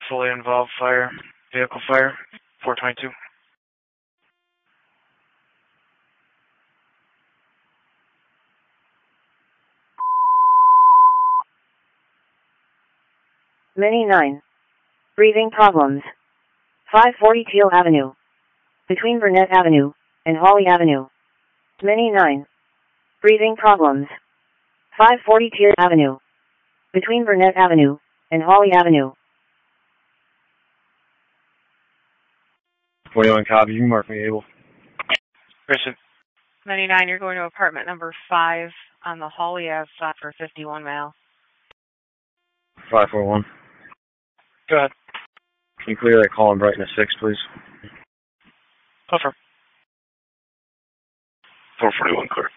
fully involved fire, vehicle fire, 422. Mini 9. Breathing problems. 540 Teal Avenue. Between Burnett Avenue and Holly Avenue. Mini 9. Breathing problems. 540 Teal Avenue. Between Burnett Avenue and Holly Avenue. 41 copy, you can mark me able. Christian. 99, you're going to apartment number 5 on the Holly Ave side for 51 mile. 541. Go ahead. Can you clear that call in Brighton at 6, please? Over. 441 clear.